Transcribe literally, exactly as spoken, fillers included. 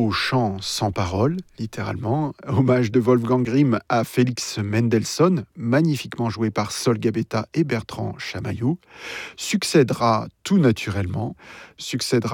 au chant sans parole, littéralement. Hommage de Wolfgang Grimm à Félix Mendelssohn, magnifiquement joué par Sol Gabetta et Bertrand Chamaillou. Succédera tout naturellement, succédera